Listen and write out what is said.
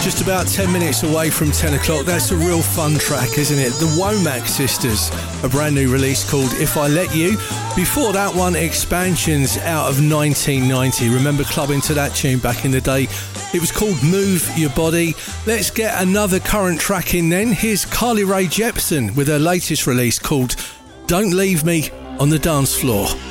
Just about 10 minutes away from 10 o'clock. That's a real fun track, isn't it? The Womack Sisters, a brand new release called If I Let You. Before that one, Expansions out of 1990. Remember clubbing to that tune back in the day? It was called Move Your Body. Let's get another current track in then. Here's Carly Rae Jepsen with her latest release called Don't Leave Me on the Dance Floor.